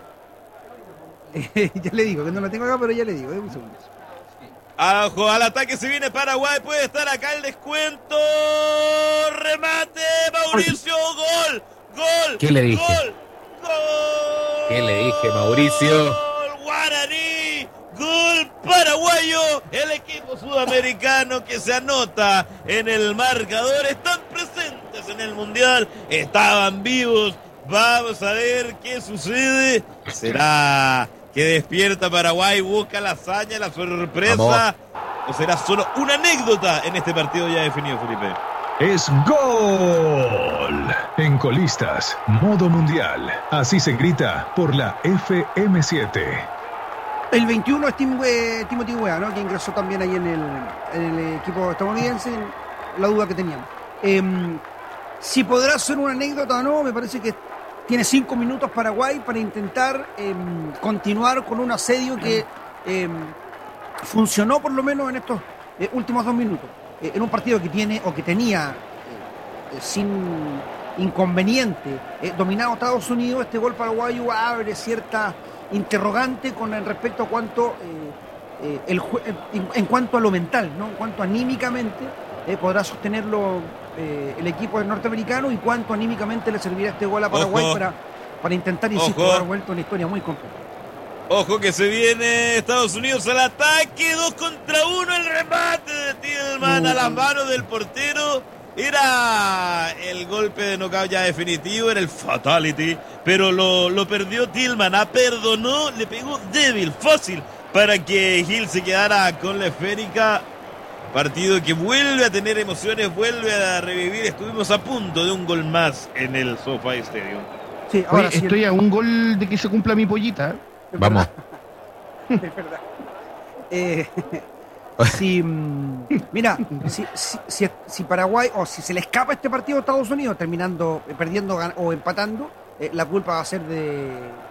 Eh, ya le digo, que no la tengo acá, pero ya le digo. eh, un segundo. Ojo, al ataque se viene Paraguay, puede estar acá el descuento. Remate, Mauricio, gol, gol. ¿Qué le dije? Gol, gol. ¿Qué le dije, Mauricio? Gol, Guaraní, gol paraguayo. El equipo sudamericano que se anota en el marcador. Están presentes en el Mundial, estaban vivos. Vamos a ver qué sucede. Será que despierta Paraguay, busca la hazaña, la sorpresa. Vamos. ¿O será solo una anécdota en este partido ya definido, Felipe? Es gol. En Colistas, modo mundial. Así se grita por la F M siete. El veintiuno es Tim We- Timothy Weah, ¿no? Que ingresó también ahí en el, en el equipo estadounidense, la duda que teníamos. Eh, si podrá ser una anécdota o no, me parece que tiene cinco minutos Paraguay para intentar eh, continuar con un asedio que eh, funcionó por lo menos en estos eh, últimos dos minutos. Eh, en un partido que tiene o que tenía eh, sin inconveniente eh, dominado Estados Unidos, este gol paraguayo abre cierta interrogante con el respecto a cuánto eh, eh, el jue- en, en cuanto a lo mental, ¿no? En cuanto anímicamente eh, podrá sostenerlo eh, el equipo norteamericano y cuánto anímicamente le servirá este gol a Paraguay Ojo. para, para intentar, insisto, Ojo. dar vuelta a una historia muy compleja. Ojo que se viene Estados Unidos al ataque, dos contra uno, el remate de Tillman a las manos del portero. Era el golpe de knockout ya definitivo, era el fatality, pero lo, lo perdió Tillman, ah, perdonó, le pegó débil, fácil, para que Gil se quedara con la esférica. Partido que vuelve a tener emociones, vuelve a revivir, estuvimos a punto de un gol más en el SoFi Stadium. Sí, ahora Oye, sí, estoy a un gol de que se cumpla mi pollita. es Vamos. verdad. Es verdad. Eh, si, mm, mira, si, si, si, si Paraguay o si se le escapa este partido a Estados Unidos terminando eh, perdiendo gan- o empatando, eh, la culpa va a ser de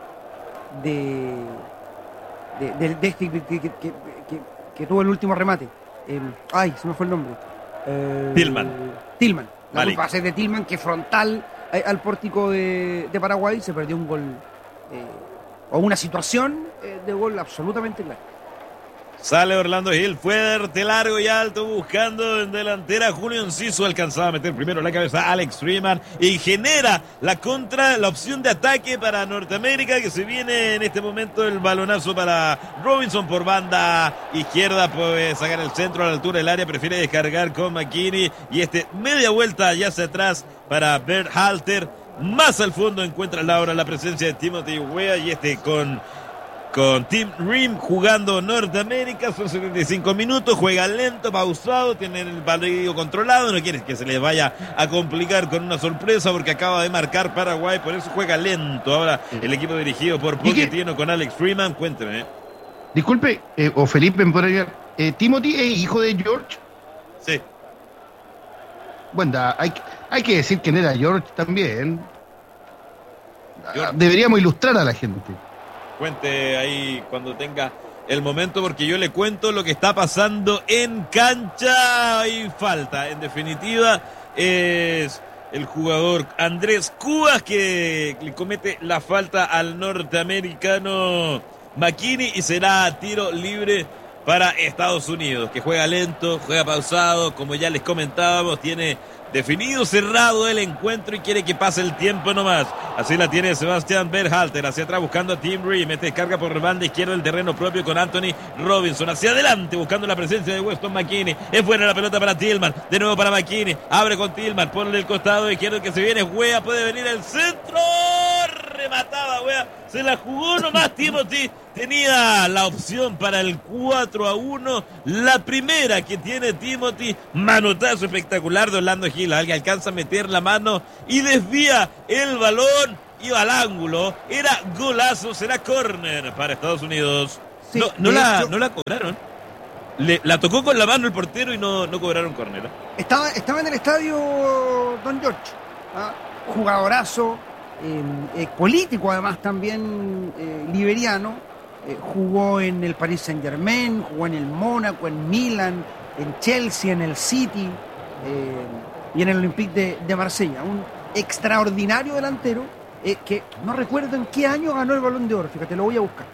de de, de- de este que, que, que, que- que tuvo el último remate. Eh, ay, se me fue el nombre. Eh, Tillman. Tillman. La Malik. culpa va a ser de Tillman, que frontal eh, al pórtico de, de Paraguay se perdió un gol eh, o una situación eh, de gol absolutamente clara. Sale Orlando Gil, fuerte, largo y alto, buscando en delantera. Julio Enciso alcanzaba a meter primero la cabeza a Alex Freeman y genera la contra, la opción de ataque para Norteamérica, que se viene en este momento el balonazo para Robinson por banda izquierda. Puede sacar el centro a la altura del área, prefiere descargar con McKinney y este media vuelta ya hacia atrás para Bert Halter. Más al fondo encuentra Laura la presencia de Timothy Weah y este con... Con Tim Rim jugando Norteamérica, son setenta y cinco minutos, juega lento, pausado, tienen el partido controlado, no quieren que se les vaya a complicar con una sorpresa porque acaba de marcar Paraguay, por eso juega lento. Ahora el equipo dirigido por ¿Y qué? Pochettino con Alex Freeman, cuénteme. Disculpe, eh, o Felipe, me podría ayudar. Eh, Timothy es hijo de George. Sí. Bueno, hay, hay que decir quién era George también. George. Deberíamos ilustrar a la gente. Cuente ahí cuando tenga el momento, porque yo le cuento lo que está pasando en cancha. Y falta, en definitiva, es el jugador Andrés Cubas que le comete la falta al norteamericano McKinney y será tiro libre para Estados Unidos, que juega lento, juega pausado, como ya les comentábamos, tiene definido, cerrado el encuentro y quiere que pase el tiempo nomás. Así la tiene Sebastián Berhalter, hacia atrás buscando a Tim Reed, mete descarga por banda izquierda del terreno propio con Anthony Robinson, hacia adelante buscando la presencia de Weston McKinney, es buena la pelota para Tillman, de nuevo para McKinney, abre con Tillman, pone el costado izquierdo que se viene, Wea, puede venir el centro, rematada Wea, se la jugó nomás Timothy, tenía la opción para el cuatro a uno, la primera que tiene Timothy, manotazo espectacular de Orlando Hill, alguien alcanza a meter la mano y desvía el balón, iba al ángulo, era golazo, será córner para Estados Unidos. Sí, no, no, de la, hecho- no la cobraron, Le, la tocó con la mano el portero y no, no cobraron córner. Estaba, estaba en el estadio Don George, ¿ah? Jugadorazo, eh, eh, político además también, eh, liberiano, eh, jugó en el Paris Saint Germain, jugó en el Mónaco, en Milan, en Chelsea, en el City eh, y en el Olympique de, de Marsella. Un extraordinario delantero eh, que no recuerdo en qué año ganó el Balón de Oro, fíjate, lo voy a buscar.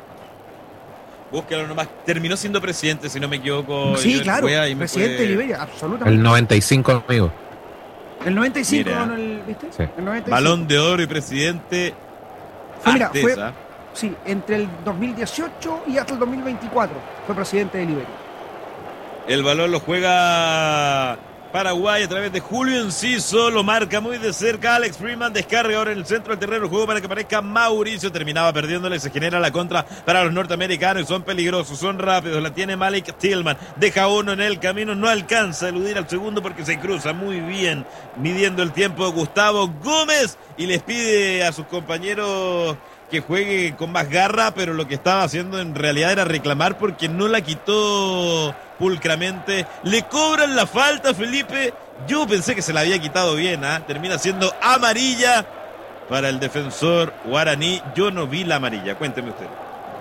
Búscalo nomás, terminó siendo presidente, si no me equivoco. Sí, Yo claro, voy a- y me presidente puede- de Liberia, absolutamente. El noventa y cinco, amigo. El noventa y cinco Mira. ganó el, ¿viste? Sí. El noventa y cinco. Balón de Oro y presidente. Fue, mira, antes, fue- ¿ah? Sí, entre el dos mil dieciocho y hasta el dos mil veinticuatro fue presidente de Liberia. El balón lo juega Paraguay a través de Julio Enciso, lo marca muy de cerca Alex Freeman, descarga ahora en el centro del terreno, juego para que aparezca Mauricio, terminaba perdiéndole, se genera la contra para los norteamericanos y son peligrosos, son rápidos, la tiene Malik Tillman, deja uno en el camino, no alcanza a eludir al segundo porque se cruza muy bien, midiendo el tiempo Gustavo Gómez y les pide a sus compañeros que juegue con más garra, pero lo que estaba haciendo en realidad era reclamar porque no la quitó pulcramente. Le cobran la falta, Felipe. Yo pensé que se la había quitado bien, ¿ah? Termina siendo amarilla para el defensor guaraní. Yo no vi la amarilla, cuénteme usted.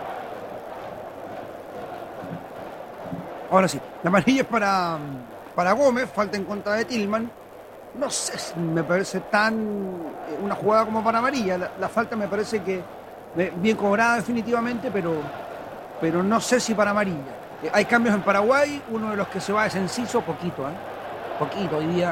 Ahora sí, la amarilla es para, para Gómez, falta en contra de Tillman. No sé si me parece tan eh, una jugada como para amarilla. La, la falta me parece que eh, bien cobrada definitivamente, pero, pero no sé si para amarilla. Eh, hay cambios en Paraguay, uno de los que se va es Enciso, poquito, ¿eh? Poquito hoy día.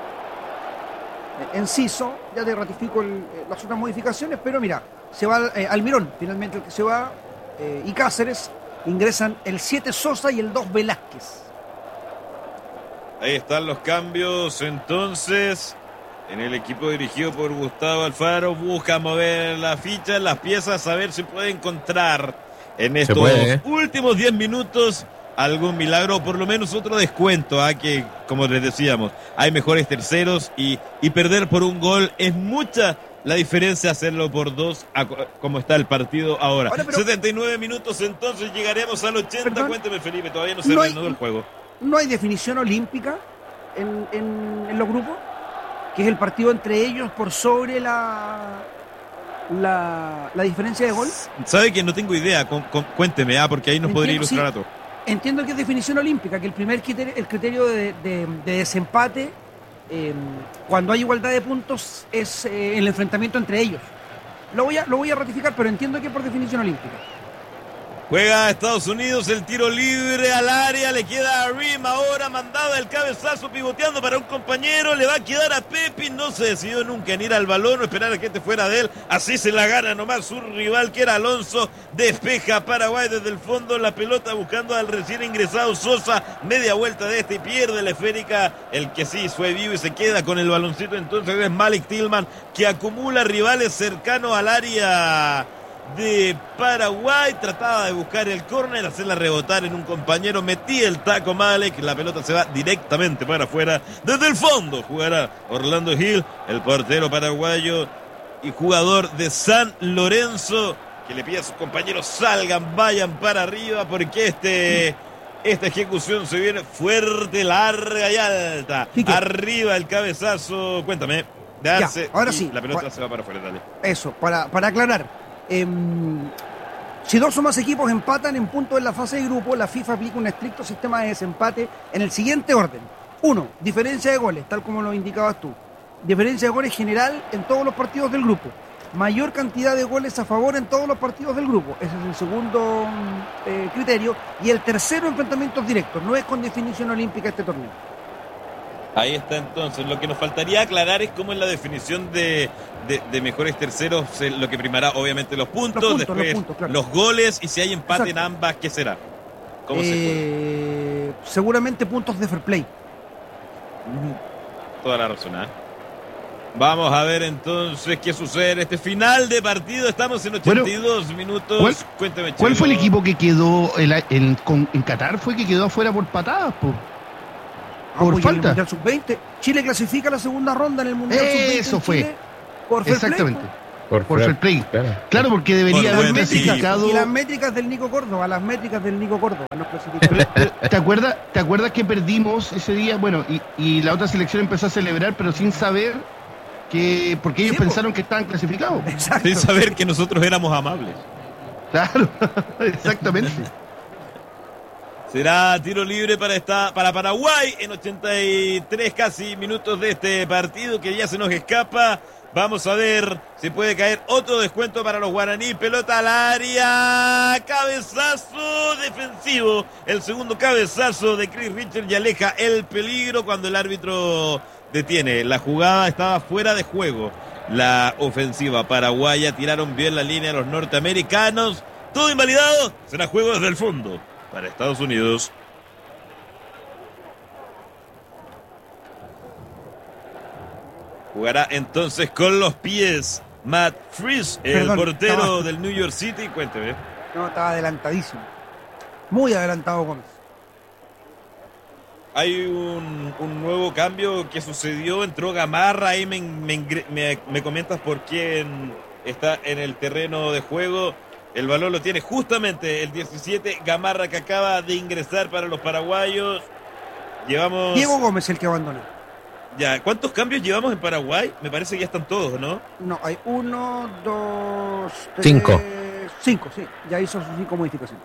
Eh, Enciso, ya te ratifico el, eh, las otras modificaciones, pero mira, se va eh, Almirón, finalmente el que se va, eh, y Cáceres, ingresan el siete Sosa y el dos Velázquez. Ahí están los cambios, entonces, en el equipo dirigido por Gustavo Alfaro, busca mover la ficha, las piezas, a ver si puede encontrar en estos puede, ¿eh? últimos diez minutos algún milagro, o por lo menos otro descuento, ¿ah? Que, como les decíamos, hay mejores terceros y, y perder por un gol es mucha la diferencia hacerlo por dos, a, como está el partido ahora. Ahora, pero- setenta y nueve minutos, entonces llegaremos al ochenta. Perdón. Cuénteme, Felipe, todavía no se No hay- reanudó el juego. No hay definición olímpica en, en- en los grupos, que es el partido entre ellos por sobre la, la, la diferencia de gol. ¿Sabe que no tengo idea? Con- con- cuénteme, ah, porque ahí nos podría Entiendo, ilustrar sí. a todos. Entiendo que es definición olímpica, que el primer criterio, el criterio de, de- de desempate, eh, cuando hay igualdad de puntos, es eh, el enfrentamiento entre ellos. Lo voy, a, lo voy a ratificar, pero entiendo que es por definición olímpica. Juega Estados Unidos el tiro libre al área, le queda a Rim ahora, mandaba el cabezazo pivoteando para un compañero, le va a quedar a Pepi, no se decidió nunca en ir al balón o esperar a que este fuera de él, así se la gana nomás su rival que era Alonso, despeja Paraguay desde el fondo, la pelota buscando al recién ingresado Sosa, media vuelta de este y pierde la esférica, el que sí fue vivo y se queda con el baloncito, entonces es Malik Tillman que acumula rivales cercanos al área de Paraguay, trataba de buscar el córner, hacerla rebotar en un compañero, metía el taco Malek, la pelota se va directamente para afuera, desde el fondo jugará Orlando Hill, el portero paraguayo y jugador de San Lorenzo, que le pide a sus compañeros salgan, vayan para arriba, porque este Esta ejecución se viene fuerte, larga y alta. Quique. Arriba el cabezazo. Cuéntame. Darse, Ya, ahora y sí. La pelota Pa- se va para afuera, dale. Eso, para, para aclarar. em, si dos o más equipos empatan en puntos en la fase de grupo, la FIFA aplica un estricto sistema de desempate en el siguiente orden. Uno, diferencia de goles, tal como lo indicabas tú. Diferencia de goles general en todos los partidos del grupo. Mayor cantidad de goles a favor en todos los partidos del grupo. Ese es el segundo mm, eh, criterio. Y el tercero, enfrentamientos directos. No es con definición olímpica este torneo. Ahí está entonces. Lo que nos faltaría aclarar es cómo es la definición de, de, de mejores terceros. eh, Lo que primará obviamente los puntos, Los puntos, después los puntos, claro. los goles y si hay empate Exacto. en ambas, ¿qué será? ¿Cómo se juega? Eh, seguramente puntos de fair play. Toda la razón, ¿eh? Vamos a ver entonces qué sucede en este final de partido. Estamos en ochenta y dos minutos. ¿cuál- Cuénteme, ¿Cuál fue el Chelo. equipo que quedó en, la- en- con- en Qatar? Fue que quedó afuera por patadas, po. Ah, Por pues, y en falta. el Mundial sub veinte. Chile clasifica la segunda ronda en el Mundial sub veinte. Eso en fue. Chile por fair play, Exactamente. Por, Por fair play. Claro. Claro, porque debería Por haber buen equipo. clasificado. Y las métricas del Nico Córdoba, las métricas del Nico Córdoba nos clasificaron. ¿Te acuerdas, ¿Te acuerdas que perdimos ese día? Bueno, y, y la otra selección empezó a celebrar, pero sin saber que. Porque ellos Sí, po. pensaron que estaban clasificados. Exacto. Sin saber que nosotros éramos amables. Claro, exactamente. Será tiro libre para esta, para Paraguay en ochenta y tres casi minutos de este partido que ya se nos escapa. Vamos a ver si puede caer otro descuento para los guaraní. Pelota al área. Cabezazo defensivo. El segundo cabezazo de Chris Richard y aleja el peligro cuando el árbitro detiene. La jugada estaba fuera de juego. La ofensiva paraguaya tiraron bien la línea los norteamericanos. Todo invalidado. Será juego desde el fondo para Estados Unidos. Jugará entonces con los pies Matt Freese, el Perdón, portero estaba- del New York City. Cuénteme. No, estaba adelantadísimo. Muy adelantado Gómez. Hay un, un nuevo cambio que sucedió. Entró Gamarra. Ahí me, me, ingre- me- me comentas por quién está en el terreno de juego. El balón lo tiene justamente el diecisiete. Gamarra, que acaba de ingresar para los paraguayos. Llevamos... Diego Gómez el que abandona. Ya, ¿cuántos cambios llevamos en Paraguay? Me parece que ya están todos, ¿no? No, hay uno, dos, tres, Cinco. Cinco, sí. Ya hizo sus cinco modificaciones.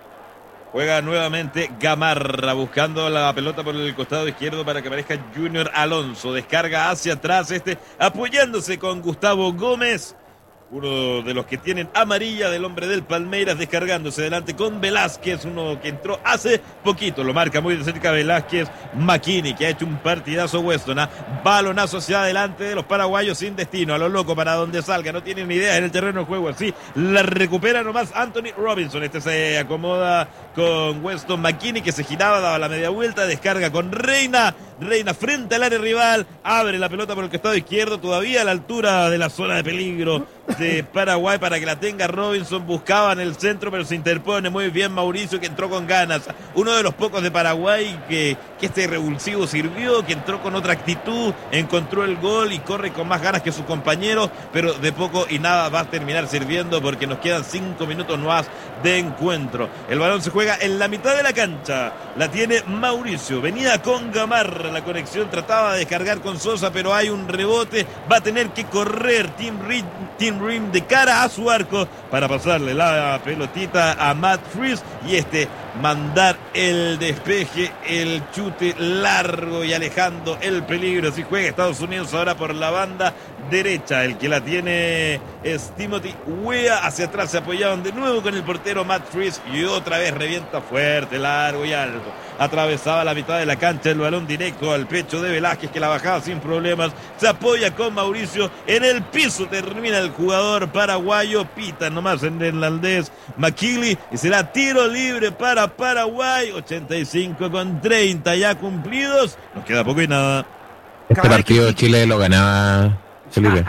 Juega nuevamente Gamarra buscando la pelota por el costado izquierdo para que aparezca Junior Alonso. Descarga hacia atrás este apoyándose con Gustavo Gómez. Uno de los que tienen amarilla del hombre del Palmeiras, descargándose delante con Velázquez, uno que entró hace poquito, lo marca muy de cerca Velázquez. McKinney, que ha hecho un partidazo Weston, ¿ah? Balonazo hacia adelante de los paraguayos sin destino, a lo loco para donde salga, no tienen ni idea en el terreno de juego, así la recupera nomás Anthony Robinson. Este se acomoda con Weston McKinney, que se giraba, daba la media vuelta, descarga con Reina. Reina frente al área rival, abre la pelota por el costado izquierdo, todavía a la altura de la zona de peligro de Paraguay para que la tenga Robinson. Buscaba en el centro, pero se interpone muy bien Mauricio, que entró con ganas. Uno de los pocos de Paraguay que, que este revulsivo sirvió, que entró con otra actitud, encontró el gol y corre con más ganas que sus compañeros, pero de poco y nada va a terminar sirviendo porque nos quedan cinco minutos más de encuentro. El balón se juega en la mitad de la cancha, la tiene Mauricio, venía con Gamarra, la conexión trataba de descargar con Sosa, pero hay un rebote, va a tener que correr Tim Reed, Tim Rim de cara a su arco para pasarle la pelotita a Matt Freese y este mandar el despeje, el chute largo y alejando el peligro. Así juega Estados Unidos ahora por la banda derecha. El que la tiene es Timothy Weah. Hacia atrás se apoyaban de nuevo con el portero Matt Freese y otra vez revienta fuerte, largo y alto. Atravesaba la mitad de la cancha, el balón directo al pecho de Velázquez, que la bajaba sin problemas. Se apoya con Mauricio en el piso. Termina el jugador paraguayo. Pita nomás en el holandés McKinley y será tiro libre para Paraguay. ochenta y cinco con treinta ya cumplidos. Nos queda poco y nada. Este Cada vez partido que- Chile lo ganaba Felipe.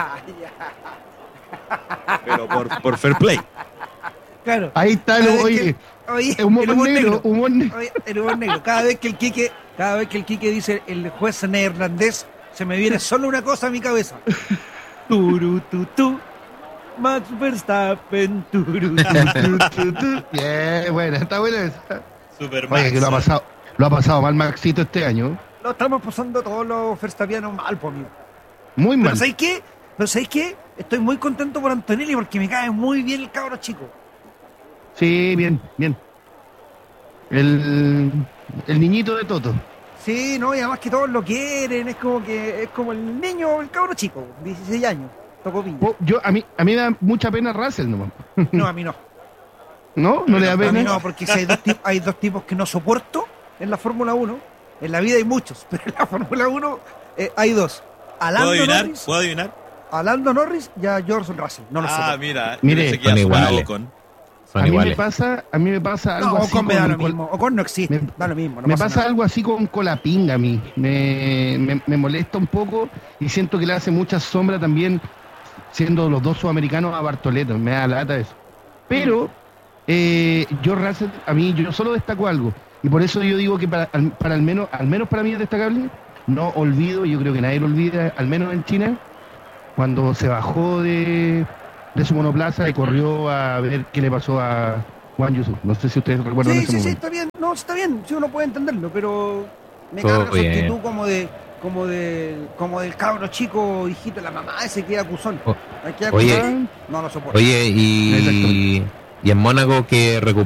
Pero por, por fair play. Claro. Ahí está, Cada el, vez oye, que- oye, el humor el humor negro, negro. humor negro. Oye, el humor negro. Cada vez que el Quique, cada vez que el Quique dice el juez neerlandés, se me viene solo una cosa a mi cabeza. Turu tu tu. Max Verstappen. Turu tu tu tu tu. Bien, buena, está buena esa. Supermax. Oye, que lo ha pasado, lo ha pasado mal Maxito este año. Lo estamos pasando todos los Verstappianos mal, por mí. Muy Pero mal. ¿sabéis qué? Pero ¿sabéis qué? Estoy muy contento por Antonelli porque me cae muy bien el cabro chico. Sí, bien, bien. El, el niñito de Toto. Sí, no, y además que todos lo quieren, es como que es como el niño, el cabro chico, dieciséis años, tocó piña. Oh, yo, a mí, a mí me da mucha pena Russell nomás. No, a mí no. ¿No? ¿No le da A mí pena? no, porque si hay dos, tipos, hay dos tipos que no soporto en la Fórmula uno. En la vida hay muchos, pero en la Fórmula uno eh, hay dos. A ¿Puedo Lando adivinar? Norris, ¿Puedo adivinar? a Lando Norris y a George Russell. No lo Ah, sé. mira. Mire, yo pensé que son iba a sonar iguales. Ocon. Son A mí me iguales. pasa, a mí me pasa algo No, así Ocon me da con- lo con- mismo. Ocon no existe, me- da lo mismo. No me pasa pasa nada. algo así con Colapinga a mí. Me, me, me molesta un poco y siento que le hace mucha sombra también, siendo los dos sudamericanos, a Bartoleto. Me da lata eso. Pero eh, yo Russell, a mí, yo solo destaco algo. Y por eso yo digo que para, al- para al menos, al menos para mí es destacable. No olvido, yo creo que nadie lo olvida, al menos en China, cuando se bajó de, de su monoplaza y corrió a ver qué le pasó a Juan Yusuf. No sé si ustedes recuerdan Sí, ese sí, sí, momento. está bien. No, está bien. Sí, uno puede entenderlo, pero me Todo carga su bien. actitud como de, como de, como del cabro chico, hijito de la mamá, ese que acusón. O- Hay que oye. acusar, no lo soporto. Oye, y, y en Mónaco que recuperó